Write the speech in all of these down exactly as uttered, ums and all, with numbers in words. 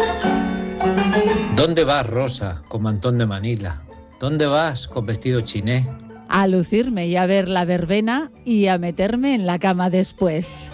¿Dónde vas, Rosa, con mantón de Manila? ¿Dónde vas con vestido chiné? A lucirme y a ver la verbena y a meterme en la cama después.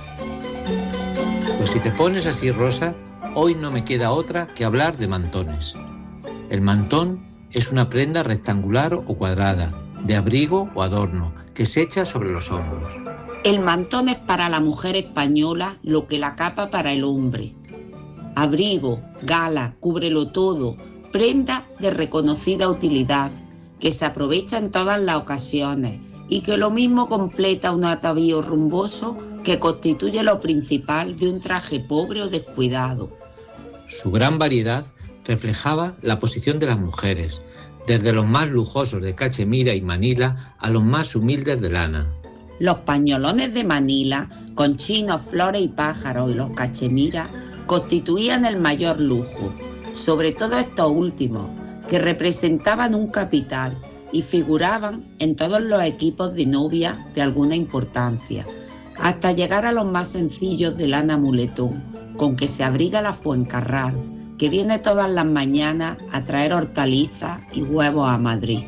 Pues si te pones así, Rosa, hoy no me queda otra que hablar de mantones. El mantón es una prenda rectangular o cuadrada, de abrigo o adorno, que se echa sobre los hombros. El mantón es para la mujer española lo que la capa para el hombre. Abrigo, gala, cúbrelo todo, prenda de reconocida utilidad, que se aprovecha en todas las ocasiones y que lo mismo completa un atavío rumboso que constituye lo principal de un traje pobre o descuidado. Su gran variedad reflejaba la posición de las mujeres, desde los más lujosos de cachemira y Manila a los más humildes de lana. Los pañolones de Manila, con chinos, flores y pájaros, y los cachemiras constituían el mayor lujo, sobre todo estos últimos, que representaban un capital y figuraban en todos los equipos de novia de alguna importancia, hasta llegar a los más sencillos de lana muletón, con que se abriga la Fuencarral, que viene todas las mañanas a traer hortalizas y huevos a Madrid.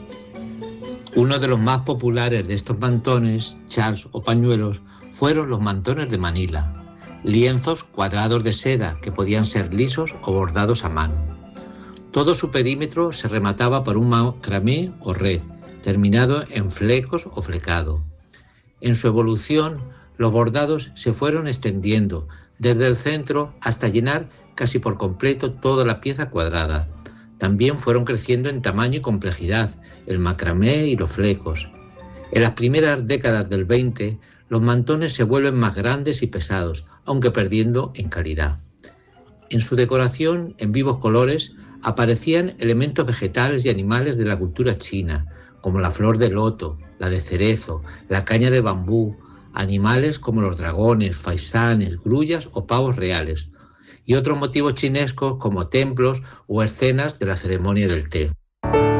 Uno de los más populares de estos mantones, chals o pañuelos, fueron los mantones de Manila, lienzos cuadrados de seda que podían ser lisos o bordados a mano. Todo su perímetro se remataba por un macramé o red, terminado en flecos o flecado. En su evolución, los bordados se fueron extendiendo desde el centro hasta llenar casi por completo toda la pieza cuadrada. También fueron creciendo en tamaño y complejidad el macramé y los flecos. En las primeras décadas del veinte, los mantones se vuelven más grandes y pesados, aunque perdiendo en calidad. En su decoración, en vivos colores, aparecían elementos vegetales y animales de la cultura china, como la flor de loto, la de cerezo, la caña de bambú, animales como los dragones, faisanes, grullas o pavos reales, y otros motivos chinescos como templos o escenas de la ceremonia del té.